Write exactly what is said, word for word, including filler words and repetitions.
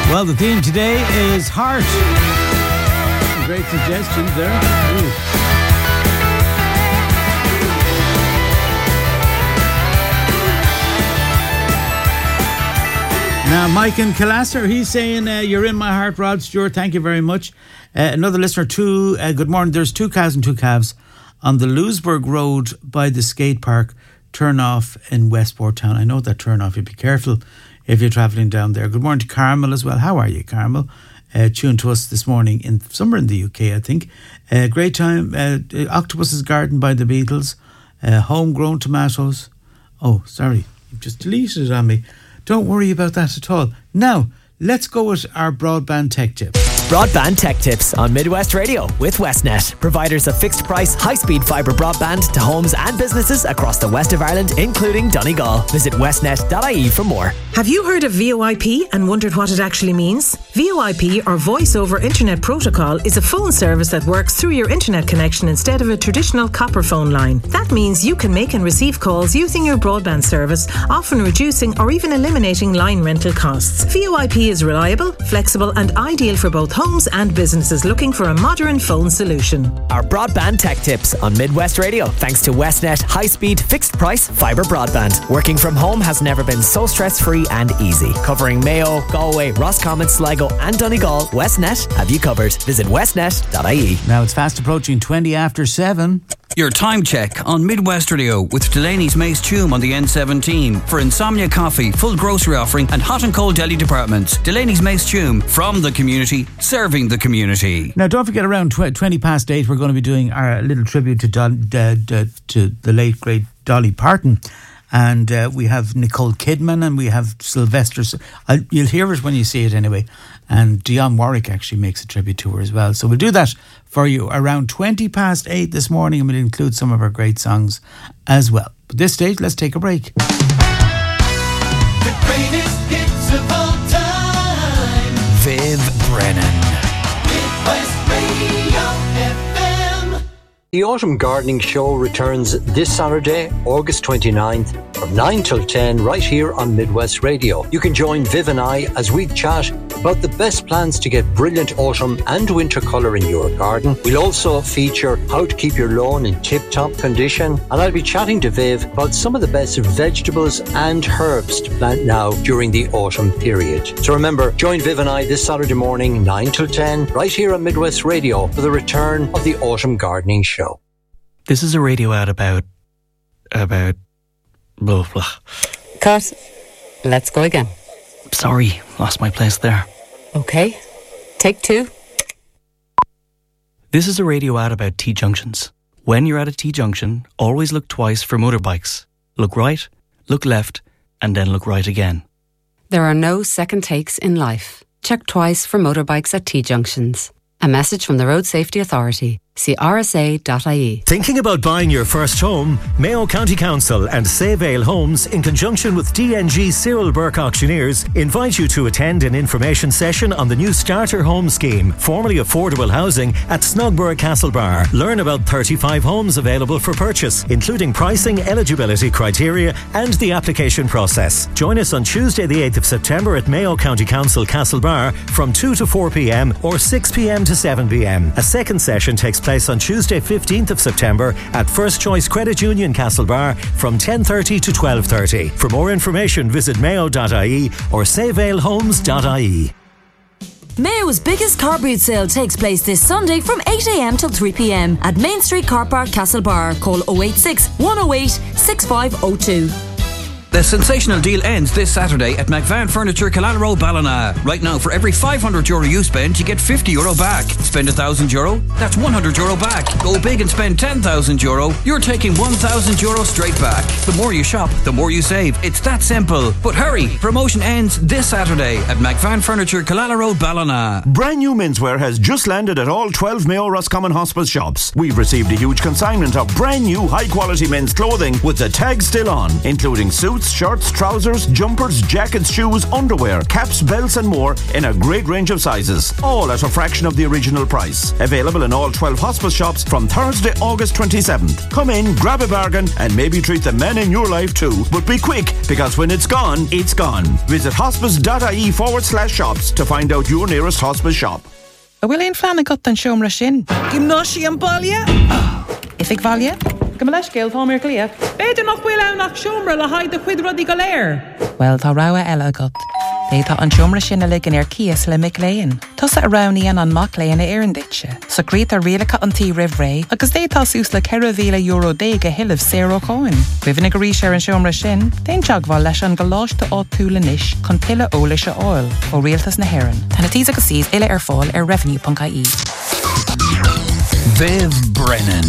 Well, the theme today is heart. Some great suggestions there. Ooh. Now, Mike in Killasser, he's saying, uh, you're in my heart, Rod Stewart. Thank you very much. Uh, another listener, two, uh, good morning. There's two cows and two calves on the Lewisburg Road by the skate park, turn off in Westport Town. I know that turn off. You be careful if you're travelling down there. Good morning to Carmel as well. How are you, Carmel? Uh, tuned to us this morning in somewhere in the U K, I think. Uh, great time. Uh, Octopus's Garden by the Beatles. Uh, homegrown tomatoes. Oh, sorry. You've just deleted it on me. Don't worry about that at all. Now, let's go with our broadband tech tips. Broadband Tech Tips on Midwest Radio with Westnet, providers of fixed price, high-speed fibre broadband to homes and businesses across the west of Ireland, including Donegal. Visit westnet dot I E for more. Have you heard of V O I P and wondered what it actually means? V O I P, or Voice over Internet Protocol, is a phone service that works through your internet connection instead of a traditional copper phone line. That means you can make and receive calls using your broadband service, often reducing or even eliminating line rental costs. V O I P is reliable, flexible and ideal for both homes and businesses looking for a modern phone solution. Our Broadband Tech Tips on Midwest Radio, thanks to Westnet high-speed, fixed-price fibre broadband. Working from home has never been so stress-free and easy. Covering Mayo, Galway, Roscommon, Sligo and Donegal, Westnet have you covered. Visit westnet dot I E. Now it's fast approaching twenty after seven. Your time check on Midwest Radio with Delaney's Mace Tume on the N seventeen. For Insomnia Coffee, full grocery offering and hot and cold deli departments. Delaney's Mace Tume, from the community, serving the community. Now don't forget, around tw- twenty past eight we're going to be doing our little tribute to, Don, uh, d- to the late great Dolly Parton. And uh, we have Nicole Kidman and we have Sylvester. Uh, you'll hear it when you see it anyway. And Dionne Warwick actually makes a tribute to her as well. So we'll do that for you around twenty past eight this morning, and we'll include some of our great songs as well. But at this stage, let's take a break. The greatest hits of all time. Viv Brennan. Midwest Radio F M. The Autumn Gardening Show returns this Saturday, August twenty-ninth, from nine till ten, right here on Midwest Radio. You can join Viv and I as we chat about the best plans to get brilliant autumn and winter colour in your garden. We'll also feature how to keep your lawn in tip-top condition, and I'll be chatting to Viv about some of the best vegetables and herbs to plant now during the autumn period. So remember, join Viv and I this Saturday morning, nine till ten, right here on Midwest Radio for the return of the Autumn Gardening Show. This is a radio ad about... about... blah, blah. Cut. Let's go again. Sorry, lost my place there. Okay. Take two. This is a radio ad about T-junctions. When you're at a T-junction, always look twice for motorbikes. Look right, look left, and then look right again. There are no second takes in life. Check twice for motorbikes at T-junctions. A message from the Road Safety Authority. See R S A dot I E. Thinking about buying your first home? Mayo County Council and Save Ale Homes, in conjunction with D N G Cyril Burke Auctioneers, invite you to attend an information session on the new Starter Home Scheme, formerly affordable housing, at Snugborough Castlebar. Learn about thirty-five homes available for purchase, including pricing, eligibility criteria and the application process. Join us on Tuesday the eighth of September at Mayo County Council Castlebar from two to four p.m. or six p.m. to seven p.m. A second session takes place on Tuesday fifteenth of September at First Choice Credit Union Castlebar from ten thirty to twelve thirty. For more information, visit mayo dot I E or save ale homes dot I E. Mayo's biggest car boot sale takes place this Sunday from eight a.m. till three p.m. at Main Street Car Park, Castlebar. Call oh eight six, one oh eight, six five oh two. The sensational deal ends this Saturday at McVan Furniture, Killala Road, Ballina. Right now, for every five hundred euro you spend, you get fifty euro back. Spend one thousand euro, that's one hundred euro back. Go big and spend ten thousand euro, you're taking one thousand euro straight back. The more you shop, the more you save. It's that simple. But hurry, promotion ends this Saturday at McVan Furniture, Killala Road, Ballina. Brand new menswear has just landed at all twelve Mayo Roscommon Hospice shops. We've received a huge consignment of brand new high quality men's clothing with the tag still on, including suits, t-shirts, shirts, trousers, jumpers, jackets, shoes, underwear, caps, belts and more in a great range of sizes. All at a fraction of the original price. Available in all twelve hospice shops from Thursday, August twenty-seventh. Come in, grab a bargain and maybe treat the men in your life too. But be quick, because when it's gone, it's gone. Visit hospice.ie forward slash shops to find out your nearest hospice shop. A bhfuil éon fleanna got an seomra sin. Gymnáisi an baile? If ag bhaile? Go leis céil tá mé clia. Beidir nach bhfuil ann nach seomra le haid de chuid rudí go léir. Well, tá rogha eile agat. Détá an seomra sin a ligan ar cias le mic léin. Tusa a rowníon an mac léin a éirinditse. So grét a rialacha an tí rih ré, agus détá sús le ceithre mhíle euro déige hiileh zéro cáin. Cuimhin go ríis ar an seomra sin, déon teagmháil leis an goláiste á túla níis chun pile ólaise áil ó rialtas na hÉireann. Tána tíos agus síos ile ar fáil ar revenue dot I E. Viv Brennan.